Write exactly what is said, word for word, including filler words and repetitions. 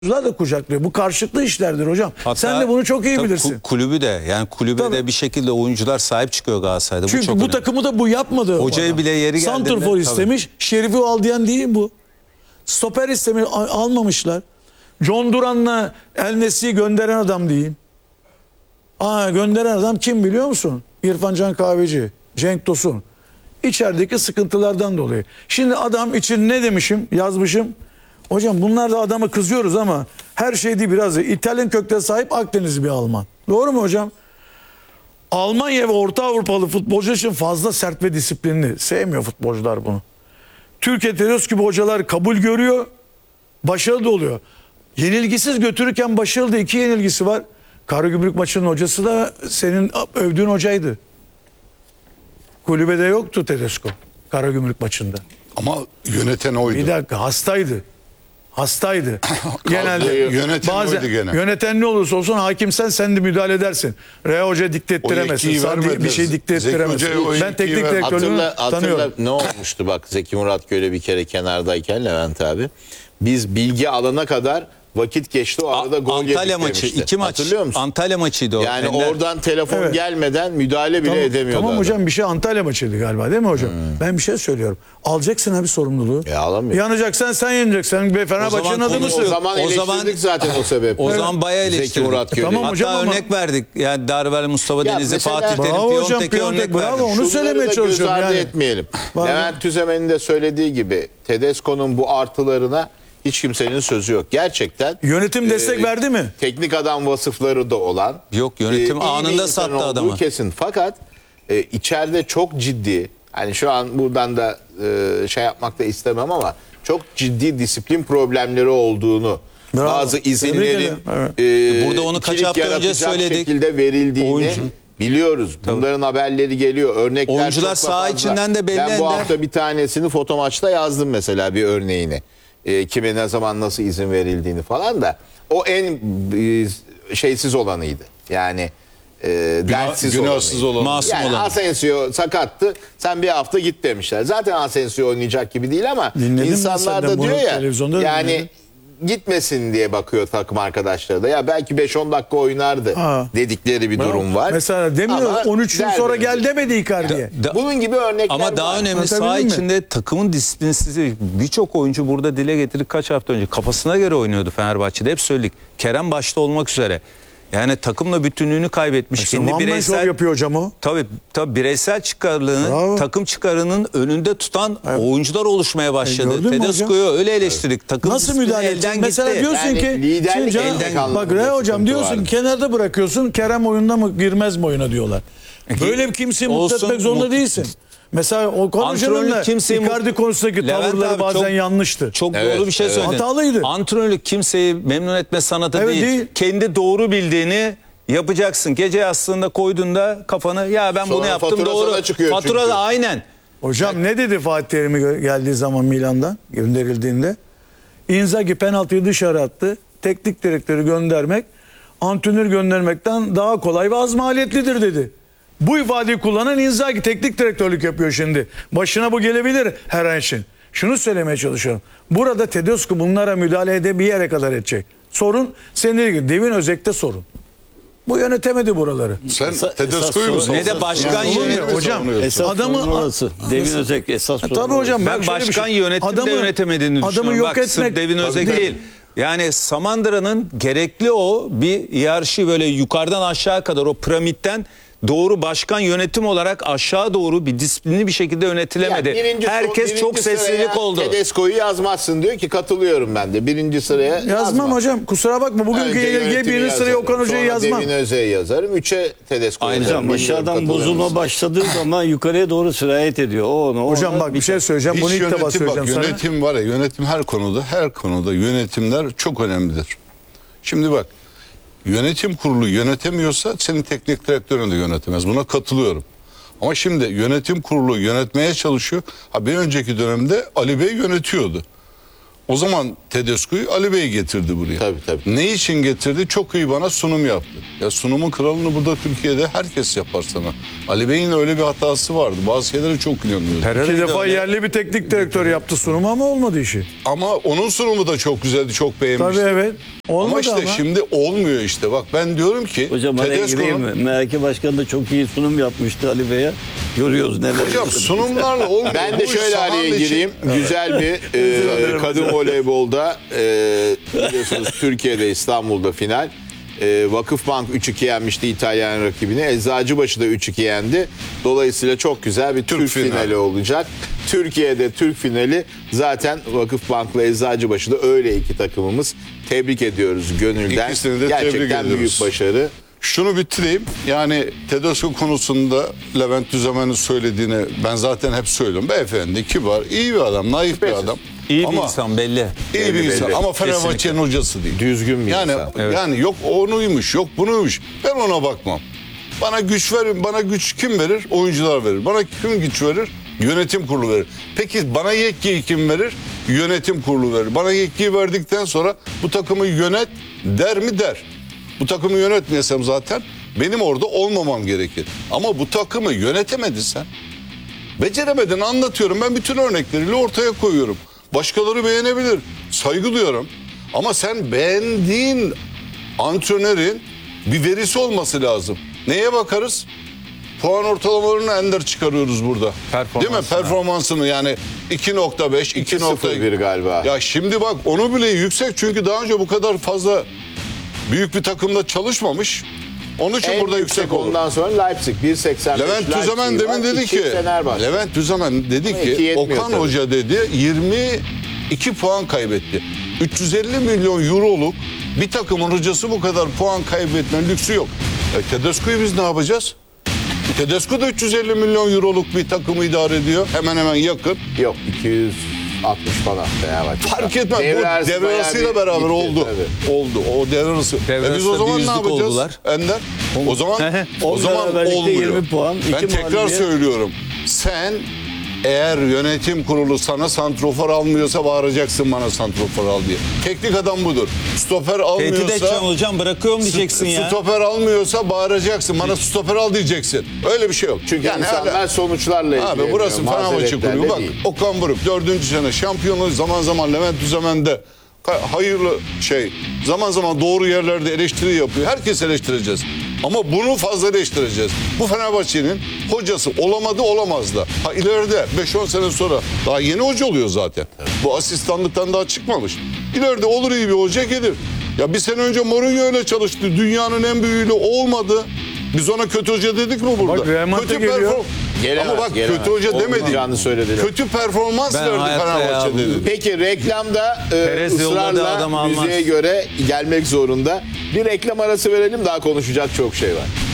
da kucaklıyor. Bu karşılıklı işlerdir hocam. Hatta, sen de bunu çok iyi bilirsin. Kulübü de yani kulübe Tabii. de bir şekilde oyuncular sahip çıkıyor Galatasaray'da. Çünkü bu, çok bu önemli. takımı da bu yapmadı. Hocayı bile yeri geldiğinde. Santrfor istemiş. Şerif'i al diyen değil bu. Stoper istemiş. Almamışlar. John Duran'la El Nesli'yi gönderen adam diyeyim. Aa, gönderen adam kim biliyor musun? İrfan Can Kahveci, Cenk Tosun. İçerideki sıkıntılardan dolayı. Şimdi adam için ne demişim, yazmışım. Hocam bunlar da adama kızıyoruz ama her şey değil, biraz da İtalyan kökte sahip Akdenizli bir Alman. Doğru mu hocam? Almanya ve Orta Avrupalı futbolcu için fazla sert ve disiplinli. Sevmiyor futbolcular bunu. Türkiye Teros gibi hocalar kabul görüyor. Başarılı da oluyor. Yenilgisiz götürürken başarılı da iki yenilgisi var. Karagümrük maçının hocası da senin övdüğün hocaydı. Kulübede yoktu Tedesco Karagümrük maçında. Ama yöneten oydu. Bir dakika, hastaydı. Hastaydı. Genelde yöneten bazen oydu gene. yöneten ne olursa olsun hakimsen sen de müdahale edersin. Rea Hoca dikte ettiremezsin. Sana bir şey dikte ettiremezsin. Ben teknik direktörlüğünü Hatırla, hatırla tanıyorum. ne olmuştu bak, Zeki Muratgöl'e bir kere kenardayken Levent abi. Biz bilgi alana kadar vakit geçti, o arada gol yedik Antalya maçı, demişti. iki maç. Hatırlıyor musun? Antalya maçıydı o. Yani Ender. oradan telefon Evet. gelmeden müdahale bile Tamam, edemiyordu. tamam adam. hocam, bir şey Antalya maçıydı galiba değil mi hocam? Hmm. Ben bir şey söylüyorum. Alacaksın abi sorumluluğu. E, alamıyor. Yanacaksan sen yeneceksin. Ve Fenerbahçe'nin zaman adını konu- O söyle. zaman O eleştirdik zaman- zaten o sebeple. O zaman bayağı Zeki eleştirdik. Muratgöl'ü. Tamam Hatta hocam ama- örnek verdik. Yani Darvel, Mustafa Ya Denizli, mesela- Fatih Terim, Bravo hocam, Piyontek'e Piyontek, örnek bravo. verdik. Onu Şunları söylemeye da göz çalışıyorum ardı yani. etmeyelim. Var. Levent Tüzemen'in de söylediği gibi Tedesco'nun bu artılarına hiç kimsenin sözü yok. Gerçekten Yönetim destek e, verdi mi? teknik adam vasıfları da olan. Yok, yönetim iyi bir anında insan sattı olduğu adamı. kesin. Fakat e, içeride çok ciddi, hani şu an buradan da e, şey yapmak da istemem ama çok ciddi disiplin problemleri olduğunu, Bravo. bazı Tebrik izinlerin ederim. Evet. e, Burada onu kaç ikilik hafta önce yaratacak söyledik. şekilde verildiğini Oyuncu. biliyoruz. Bunların haberleri geliyor. Örnekler Oyuncular çok da saha fazla. içinden de belli Ben bu eder. hafta bir tanesini foto maçta yazdım mesela, bir örneğini. E, kime ne zaman nasıl izin verildiğini falan da. O en e, şeysiz olanıydı. Yani e, dertsiz günahsız olanıydı. olan. Masum Yani olan. Asensio sakattı. Sen bir hafta git demişler. Zaten Asensio oynayacak gibi değil ama Dinledin mi insanlar sen de da bunu diyor ya, televizyonda da yani dinledin? gitmesin diye bakıyor takım arkadaşları da. Ya belki beş on dakika oynardı Ha. dedikleri bir durum var. Mesela demiyor Ama on üç yıl sonra derbi. gel demedi Icardi'ye. Da- Bunun gibi örnekler Ama daha var. önemli, Anlatabildim saha mi? içinde takımın disiplinsizliği. Birçok oyuncu burada dile getirdik kaç hafta önce. Kafasına göre oynuyordu Fenerbahçe'de. Hep söyledik. Kerem başta olmak üzere. Yani takımla bütünlüğünü kaybetmiş. İşte Kendi one man show bireysel yapıyor hocam o. Tabii, tabii bireysel çıkarlığını, Bravo. takım çıkarının önünde tutan oyuncular oluşmaya başladı. E, gördün mü Tedesco'yu öyle eleştirdik. Takım Nasıl disiplini müdahale elden edeceksin? Mesela gitti. diyorsun Yani ki liderlik şimdi canım- elden kaldı. bak Rea hocam Sıkıntı diyorsun vardı. kenarda bırakıyorsun, Kerem oyunda mı girmez mi oyuna diyorlar. Böyle bir kimseyi mutlu Olsun, etmek zorunda mutlu- değilsin. Mesela o konuşanın Antrenörlük da kimseyi Icardi mutlu- konusundaki Levent tavırları abi bazen çok- yanlıştı. Çok Evet, doğru bir şey evet. söyledin. Hatalıydı. Antrenörlük kimseyi memnun etme sanatı Evet, değil. değil. Kendi doğru bildiğini yapacaksın. Gece yastığında koyduğunda kafanı, ya ben bunu Sonra yaptım fatura doğru. sana çıkıyor Fatura çünkü. da aynen. Hocam ne dedi Fatih Terim'i gö- geldiği zaman Milan'dan gönderildiğinde? Inzaghi penaltıyı dışarı attı. Teknik direktörü göndermek antrenör göndermekten daha kolay ve az maliyetlidir dedi. Bu ifadeyi kullanan Inzaghi teknik direktörlük yapıyor şimdi. Başına bu gelebilir her an için. Şunu söylemeye çalışıyorum. Burada Tedesco bunlara müdahale ede bir yere kadar edecek. Sorun senin dediğin gibi Devin Özek'te sorun. Bu yönetemedi buraları. Sen Esas- Tedesco'yu mu esas savunuyorsun? Ne de başkan Yani yönet- onu mu Hocam, savunuyorsun? Esas Adamı- sorun orası. Devin Özek esas sorun Tabii hocam. Ben bak şöyle bir başkan şey- yönetim adamı- de yönetemediğini adamı düşünüyorum. yok Bak, etmek. sırf Devin Özek Tabii. değil. Yani Samandıra'nın gerekli o bir hiyerarşi, böyle yukarıdan aşağı kadar o piramitten doğru başkan yönetim olarak aşağı doğru bir disiplinli bir şekilde yönetilemedi. Yani birinci- Herkes birinci çok sıraya sessizlik oldu. Tedesco'yu yazmazsın diyor ki, katılıyorum ben de. Birinci sıraya yazmam. Yazmam hocam. Kusura bakma. Bugünkü Önce yenilgiye yönetimi birinci sıraya yazarım. Okan Hoca'yı Sonra yazmam. Devin Özek'i yazarım. Üçe Tedesco'yu Aynen. yazarım. Hocam Bilmiyorum, aşağıdan katılıyor bozulma musun? başladığı zaman yukarıya doğru sirayet ediyor. O onu, Hocam bak bir şey söyleyeceğim. Hiç Bunu ilk defa yönetim, söyleyeceğim bak, sana. yönetim var ya, yönetim her konuda, her konuda yönetimler çok önemlidir. Şimdi bak, yönetim kurulu yönetemiyorsa senin teknik direktörün de yönetemez. Buna katılıyorum. Ama şimdi yönetim kurulu yönetmeye çalışıyor. Ha, bir önceki dönemde Ali Bey yönetiyordu. O zaman Tedesco'yu Ali Bey getirdi buraya. Tabii, tabii. Ne için getirdi? Çok iyi bana sunum yaptı. Ya sunumun kralını burada Türkiye'de herkes yapar sana. Ali Bey'in öyle bir hatası vardı. Bazı şeylere çok inanıyordu. İki defa yerli bir teknik direktör yaptı sunumu ama olmadı işi. Ama onun sunumu da çok güzeldi. Çok beğenmiştim. Tabii evet. Olmadı Ama işte ama. şimdi olmuyor işte. Bak ben diyorum ki Hocam araya gireyim mi? Tedesco'nun... M H K Başkanı da çok iyi sunum yapmıştı Ali Bey'e. Görüyoruz neler. Hocam yaptığını. sunumlarla olmuyor. Ben de Bu iş şöyle sahanın araya içi- gireyim. Güzel bir e, kadın voleybolda e, biliyorsunuz Türkiye'de İstanbul'da final. E, Vakıfbank üç iki yenmişti İtalyan rakibini. Eczacıbaşı da üç iki yendi. Dolayısıyla çok güzel bir Türk, Türk finali. finali. olacak. Türkiye'de Türk finali zaten Vakıfbank'la Eczacıbaşı da öyle iki takımımız. Tebrik ediyoruz gönülden. İkisini de tebrik Gerçekten büyük ediyoruz. başarı. Şunu bitireyim. Yani Tedesco konusunda Levent Düzemen'in söylediğini ben zaten hep söylüyorum. Beyefendi, kibar, iyi bir adam, naif bir adam. İyi Ama bir insan belli. iyi bir Belli, insan belli. ama Fenerbahçe'nin hocası değil. Düzgün bir yani, insan. Evet. Yani yok onuymuş, yok bunuymuş. Ben ona bakmam. Bana güç verin, bana güç kim verir? Oyuncular verir. Bana kim güç verir? Yönetim kurulu verir. Peki bana yetkiyi kim verir? Yönetim kurulu verir. Bana yetkiyi verdikten sonra bu takımı yönet der mi der. Bu takımı yönetmeyesem zaten benim orada olmamam gerekir. Ama bu takımı yönetemedin sen. Beceremedin, anlatıyorum. Ben bütün örnekleriyle ortaya koyuyorum. Başkaları beğenebilir. Saygı duyuyorum. Ama sen beğendiğin antrenörün bir verisi olması lazım. Neye bakarız? Puan ortalamalarını ender çıkarıyoruz burada. Değil mi? Performansına. Performansını yani iki nokta beş, iki nokta sıfır bir galiba. Ya şimdi bak onu bile yüksek çünkü daha önce bu kadar fazla büyük bir takımda çalışmamış. Onun için En burada yüksek yüksek olur. ondan sonra Leipzig bir seksen beş. Levent Düzemen demin dedi ki Fenerbahçe. Levent Düzemen dedi Ama iki ki yetmiyor Okan tabii. Hoca dedi yirmi iki puan kaybetti. üç yüz elli milyon euroluk bir takımın hocası bu kadar puan kaybetmenin lüksü yok. E, Tedesco'yu biz ne yapacağız? Tedesco da üç yüz elli milyon euroluk bir takımı idare ediyor. Hemen hemen yakın. Yok iki yüz altmış falan Fenerbahçe. Fark etmez. Devre Bu arası devre bayağı arasıyla bir beraber gitti, oldu. tabii. Oldu. O devre arası. Devre E biz o arasında zaman bir ne yüzlük yapacağız? oldular. Ender. O zaman o On zaman beraberlikte olmuyor. yirmi puan, iki Ben tekrar mağlubiyet. söylüyorum. Sen eğer yönetim kurulu sana santrofor almıyorsa bağıracaksın bana santrofor al diye. Teknik adam budur. Stoper Tehdit edeceksin almıyorsa hocam, bırakıyorum diyeceksin ya. stoper almıyorsa bağıracaksın. Bana stoper al diyeceksin. Öyle bir şey yok. Çünkü insanlar hala- sonuçlarla ilgileniyor. Abi burası Fenerbahçe mazeretlerle kulübü. Bak değil. Okan Buruk dördüncü sene şampiyonluğu zaman zaman Levent Düzemen'de ka- hayırlı şey zaman zaman doğru yerlerde eleştiri yapıyor. Herkes eleştireceğiz. Ama bunu fazla eleştireceğiz. Bu Fenerbahçe'nin hocası olamadı olamaz da. Ha ileride beş on sene sonra daha yeni hoca oluyor zaten. Bu asistanlıktan daha çıkmamış. İleride olur iyi bir hoca gelir. Ya bir sene önce Mourinho öyle çalıştı. Dünyanın en büyüğüyle olmadı. Biz ona kötü hoca dedik mi burada? Bak, Real Madrid kötü geliyor. perform- Gelemez, Ama bak gelemez. kötü hoca demedik. Olmayacağını söylediler. Kötü performans Ben verdi hayatta Fenerbahçe ya bu- dedi. Peki reklamda e, Perez yolladığı ısrarla adamı almaz. müziğe göre gelmek zorunda. Bir reklam arası verelim, daha konuşacak çok şey var.